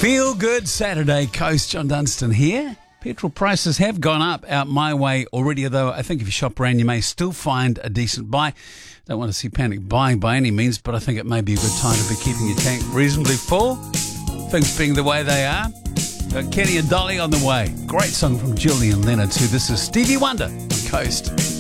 Feel good Saturday, Coast. John Dunstan here. Petrol prices have gone up out my way already, though I think if you shop around you may still find a decent buy. Don't want to see panic buying by any means, but I think it may be a good time to be keeping your tank reasonably full. Things being the way they are. Got Kenny and Dolly on the way. Great song from Julian Leonard too. This is Stevie Wonder on Coast.